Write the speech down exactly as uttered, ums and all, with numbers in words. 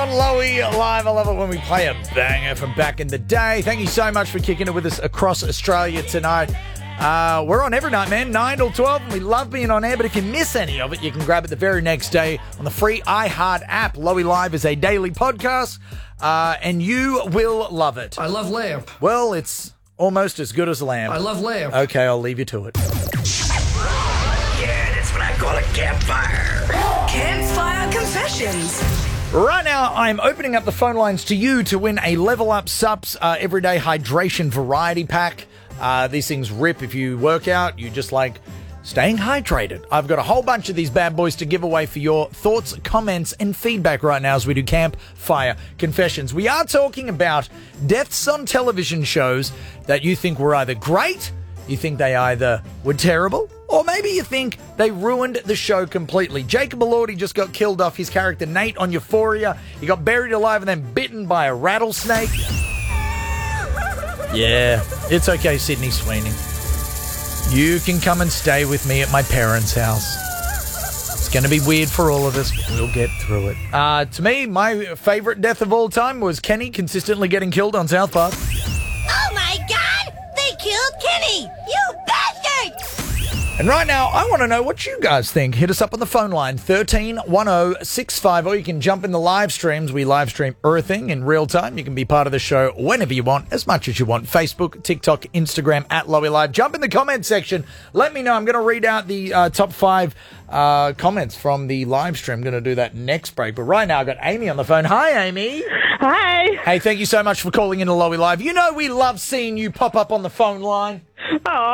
On Lowy Live, I love it when we play a banger from back in the day. Thank you so much for kicking it with us across Australia tonight. Uh, we're on every night, man, nine till twelve, and we love being on air, but if you miss any of it, you can grab it the very next day on the free iHeart app. Lowy Live is a daily podcast, uh, and you will love it. I love lamp. Well, it's almost as good as lamb. I love lamp. Okay, I'll leave you to it. Yeah, that's what I call a campfire. Campfire Confessions. Right now, I'm opening up the phone lines to you to win a Level Up Sups uh, Everyday Hydration Variety Pack. Uh, these things rip if you work out. You just like staying hydrated. I've got a whole bunch of these bad boys to give away for your thoughts, comments, and feedback right now as we do Campfire Confessions. We are talking about deaths on television shows that you think were either great, you think they either were terrible, or maybe you think they ruined the show completely. Jacob Elordi just got killed off his character Nate on Euphoria. He got buried alive and then bitten by a rattlesnake. Yeah, it's okay, Sydney Sweeney. You can come and stay with me at my parents' house. It's going to be weird for all of us. We'll get through it. Uh, to me, my favourite death of all time was Kenny consistently getting killed on South Park. Oh my God! They killed Kenny! You bastard! And right now, I want to know what you guys think. Hit us up on the phone line, one three one zero six five, or you can jump in the live streams. We live stream everything in real time. You can be part of the show whenever you want, as much as you want. Facebook, TikTok, Instagram, at Lowy Live. Jump in the comment section. Let me know. I'm going to read out the uh, top five uh, comments from the live stream. I'm going to do that next break. But right now, I've got Amy on the phone. Hi, Amy. Hi. Hey, thank you so much for calling in to Lowy Live. You know we love seeing you pop up on the phone line. Oh.